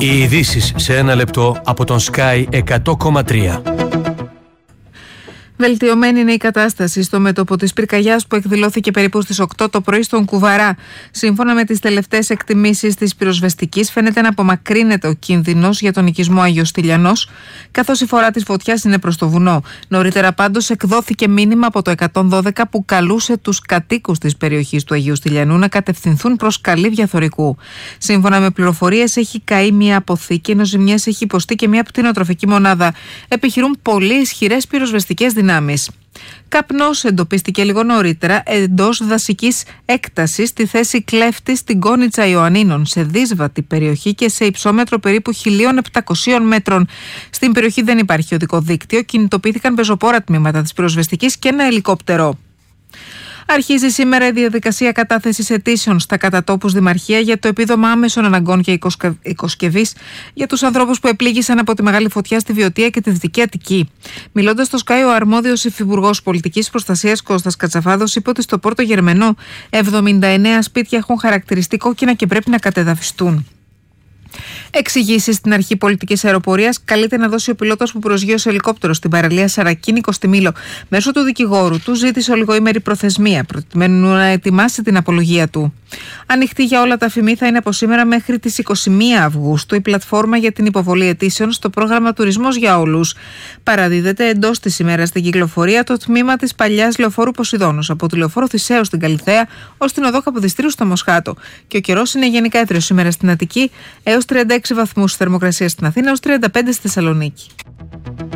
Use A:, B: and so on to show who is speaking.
A: Οι ειδήσεις σε ένα λεπτό από τον Sky 100,3.
B: Βελτιωμένη είναι η κατάσταση στο μέτωπο της πυρκαγιάς που εκδηλώθηκε περίπου στις 8 το πρωί στον Κουβαρά. Σύμφωνα με τις τελευταίες εκτιμήσεις της πυροσβεστικής, φαίνεται να απομακρύνεται ο κίνδυνος για τον οικισμό Άγιος Στυλιανός, καθώς η φορά της φωτιάς είναι προς το βουνό. Νωρίτερα πάντως εκδόθηκε μήνυμα από το 112 που καλούσε τους κατοίκους της περιοχής του Αγίου Στυλιανού να κατευθυνθούν προς καλύβια θωρικού. Σύμφωνα με πληροφορίες, έχει καεί μια αποθήκη, ενώ ζημιές έχει υποστεί και μια κτηνοτροφική μονάδα. Επιχειρούν πολύ ισχυρές πυροσβεστικές δυνάμεις. Καπνός εντοπίστηκε λίγο νωρίτερα εντός δασικής έκτασης στη θέση Κλέφτη στην Κόνιτσα Ιωαννίνων, σε δύσβατη περιοχή και σε υψόμετρο περίπου 1.700 μέτρων. Στην περιοχή δεν υπάρχει οδικό δίκτυο, κινητοποιήθηκαν πεζοπόρα τμήματα της πυροσβεστικής και ένα ελικόπτερο. Αρχίζει σήμερα η διαδικασία κατάθεσης αιτήσεων στα κατατόπους Δημαρχία για το επίδομα άμεσων αναγκών και οικοσκευής για τους ανθρώπους που επλήγησαν από τη μεγάλη φωτιά στη Βιωτία και τη Δυτική Αττική. Μιλώντας στο Sky, ο αρμόδιος υφυπουργός πολιτικής προστασίας Κώστας Κατσαφάδος είπε ότι στο Πόρτο Γερμενό 79 σπίτια έχουν χαρακτηριστεί κόκκινα και πρέπει να κατεδαφιστούν. Εξηγήσεις στην αρχή πολιτικής αεροπορίας καλείται να δώσει ο πιλότος που προσγείωσε ελικόπτερο στην παραλία Σαρακίνη Κωστιμίλο. Μέσω του δικηγόρου του ζήτησε ολιγοήμερη προθεσμία προκειμένου να ετοιμάσει την απολογία του. Ανοιχτή για όλα τα ΦΜΗ θα είναι από σήμερα μέχρι τις 21 Αυγούστου η πλατφόρμα για την υποβολή αιτήσεων στο πρόγραμμα Τουρισμός για Όλους. Παραδίδεται εντός της ημέρας στην κυκλοφορία το τμήμα της παλιάς λεωφόρου Ποσειδώνος, από τη λεωφόρο Θησέως στην Καλιθέα ως την οδό Καποδιστρίου στο Μοσχάτο. Και ο καιρός είναι γενικά έθριος σήμερα στην Αττική, έως 36 βαθμούς θερμοκρασία στην Αθήνα, έως 35 στη Θεσσαλονίκη.